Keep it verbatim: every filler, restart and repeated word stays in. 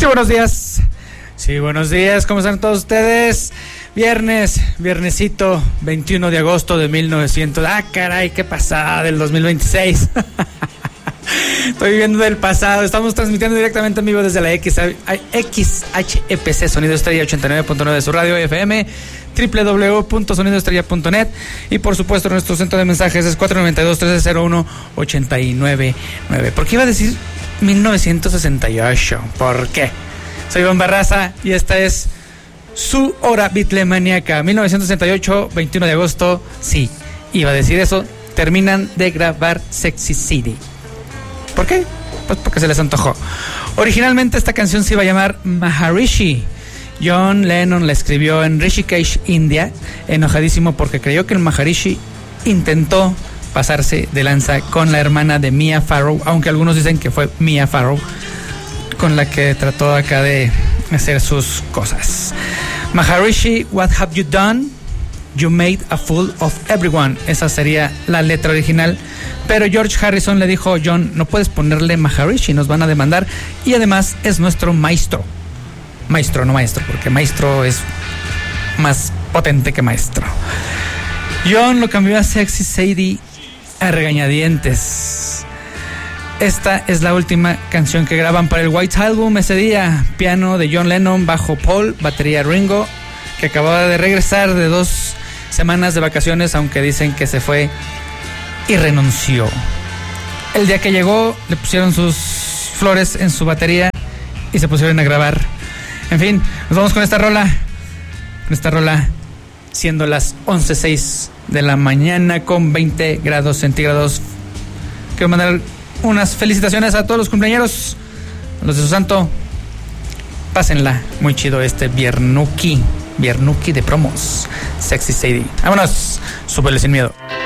Sí, buenos días. Sí, buenos días. ¿Cómo están todos ustedes? Viernes, viernesito, veintiuno de agosto de mil novecientos. Ah, caray, qué pasada del dos mil veintiséis. Estoy viviendo del pasado. Estamos transmitiendo directamente en vivo desde la X, X H E P C Sonido Estrella ochenta y nueve punto nueve de su radio F M, doble u doble u doble u punto sonido estrella punto net, y por supuesto nuestro centro de mensajes es cuatro nueve dos, trece cero uno, ochenta y nueve nueve. ¿Por qué iba a decir mil novecientos sesenta y ocho? ¿Por qué? Soy Iván Barraza y esta es su hora bitlemaniaca. mil novecientos sesenta y ocho, veintiuno de agosto. Sí, iba a decir eso. Terminan de grabar Sexy City. ¿Por qué? Pues porque se les antojó. Originalmente esta canción se iba a llamar Maharishi. John Lennon la escribió en Rishikesh, India, enojadísimo porque creyó que el Maharishi intentó pasarse de lanza con la hermana de Mia Farrow, aunque algunos dicen que fue Mia Farrow con la que trató acá de hacer sus cosas. Maharishi, what have you done? You made a fool of everyone. Esa sería la letra original. Pero George Harrison le dijo: John, no puedes ponerle Maharishi, nos van a demandar. Y además es nuestro maestro. Maestro, no maestro, porque maestro es más potente que maestro. John lo cambió a Sexy Sadie a regañadientes. Esta es la última canción que graban para el White Album ese día. Piano de John Lennon, bajo Paul, batería Ringo, que acababa de regresar de dos semanas de vacaciones, aunque dicen que se fue y renunció. El día que llegó le pusieron sus flores en su batería y se pusieron a grabar. En fin, nos vamos con esta rola. Con esta rola, siendo las once seis de la mañana con veinte grados centígrados. Quiero mandar unas felicitaciones a todos los cumpleañeros, a los de su santo. Pásenla muy chido este viernuki. Viernuki de promos. Sexy Sadie. Vámonos, súbele sin miedo.